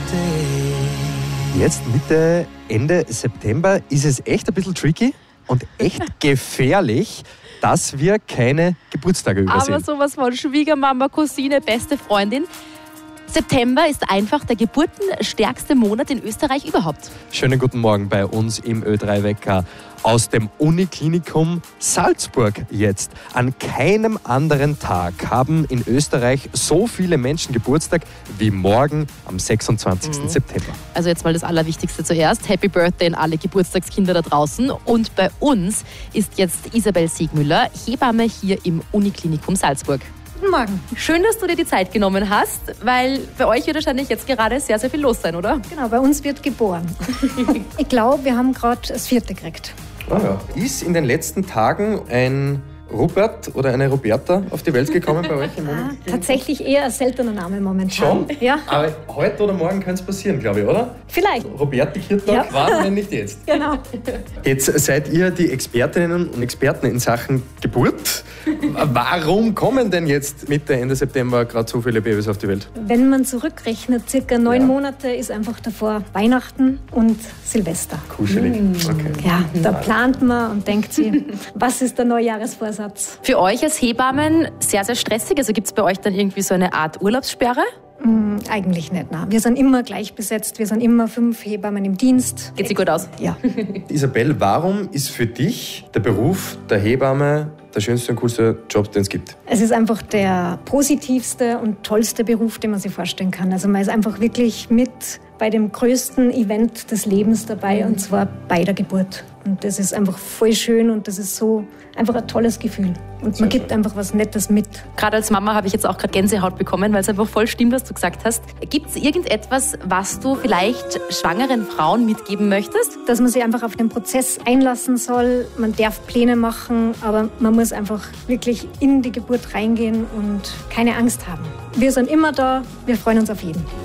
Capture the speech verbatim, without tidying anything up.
Jetzt Mitte, Ende September ist es echt ein bisschen tricky und echt gefährlich, dass wir keine Geburtstage übersehen. Aber sowas von Schwiegermama, Cousine, beste Freundin. September ist einfach der geburtenstärkste Monat in Österreich überhaupt. Schönen guten Morgen bei uns im Ö drei Wecker aus dem Uniklinikum Salzburg jetzt. An keinem anderen Tag haben in Österreich so viele Menschen Geburtstag wie morgen am sechsundzwanzigsten September. Also jetzt mal das Allerwichtigste zuerst. Happy Birthday an alle Geburtstagskinder da draußen. Und bei uns ist jetzt Isabel Siegmüller, Hebamme hier im Uniklinikum Salzburg. Guten Morgen. Schön, dass du dir die Zeit genommen hast, weil bei euch wird wahrscheinlich jetzt gerade sehr, sehr viel los sein, oder? Genau, bei uns wird geboren. Ich glaube, wir haben gerade das vierte gekriegt. Oh ja. Ist in den letzten Tagen ein Rupert oder eine Roberta auf die Welt gekommen bei euch im Monat? Ah, tatsächlich eher ein seltener Name momentan. Schon? Ja. Aber heute oder morgen kann es passieren, glaube ich, oder? Vielleicht. Roberta Kirtag, Ja. warten, wenn nicht jetzt. Genau. Jetzt seid ihr die Expertinnen und Experten in Sachen Geburt. Warum kommen denn jetzt Mitte, Ende September gerade so viele Babys auf die Welt? Wenn man zurückrechnet, circa neun Ja. Monate ist einfach davor Weihnachten und Silvester. Kuschelig. Okay. Ja, da plant man und denkt sich, was ist der Neujahresvorsatz? Für euch als Hebammen sehr, sehr stressig. Also gibt es bei euch dann irgendwie so eine Art Urlaubssperre? Hm, eigentlich nicht, nein. Wir sind immer gleich besetzt, wir sind immer fünf Hebammen im Dienst. Geht sich gut aus? Ja. Isabel, warum ist für dich der Beruf der Hebamme der schönste und coolste Job, den es gibt? Es ist einfach der positivste und tollste Beruf, den man sich vorstellen kann. Also man ist einfach wirklich mit bei dem größten Event des Lebens dabei, und zwar bei der Geburt. Und das ist einfach voll schön und das ist so einfach ein tolles Gefühl. Und man gibt einfach was Nettes mit. Gerade als Mama habe ich jetzt auch gerade Gänsehaut bekommen, weil es einfach voll stimmt, was du gesagt hast. Gibt es irgendetwas, was du vielleicht schwangeren Frauen mitgeben möchtest? Dass man sich einfach auf den Prozess einlassen soll. Man darf Pläne machen, aber man muss einfach wirklich in die Geburt reingehen und keine Angst haben. Wir sind immer da, wir freuen uns auf jeden.